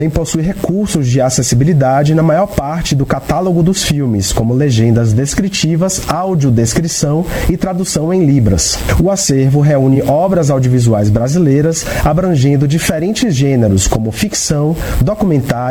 possui recursos de acessibilidade na maior parte do catálogo dos filmes, como legendas descritivas, audiodescrição e tradução em libras. O acervo reúne obras audiovisuais brasileiras abrangendo diferentes gêneros, como ficção, documentário,